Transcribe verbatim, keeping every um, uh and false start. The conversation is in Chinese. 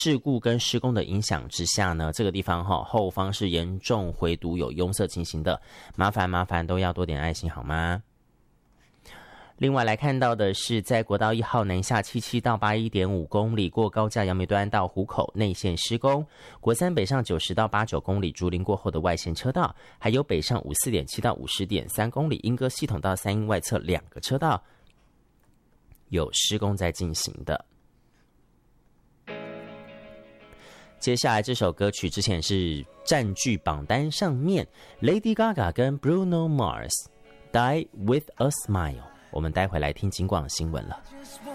事故跟施工的影响之下呢，这个地方哈后方是严重回堵有拥塞情形的，麻烦麻烦都要多点爱心好吗？另外来看到的是，在国道一号南下七七到八一点五公里，过高架杨梅端到湖口内线施工；国三北上九十到八九公里，竹林过后的外线车道，还有北上五四点七到五十点三公里，莺歌系统到三鶯外侧两个车道有施工在进行的。接下来这首歌曲之前是占据榜单上面 Lady Gaga 跟 Bruno Mars Die With A Smile， 我们待会来听警广新闻了。